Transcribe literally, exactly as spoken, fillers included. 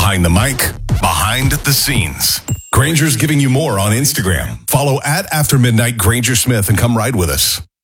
Behind the mic, behind the scenes. Granger's giving you more on Instagram. Follow at After Midnight Granger Smith and come ride with us.